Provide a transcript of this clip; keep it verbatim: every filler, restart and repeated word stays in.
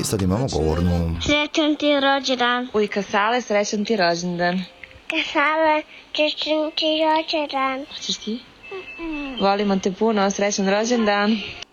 sad imamo govornu. Srećan ti rođendan. Ujka Sale, srećan ti rođendan. Kasale, srećan ti rođendan. Hoćeš ti? Volimo te puno, srećan rođendan.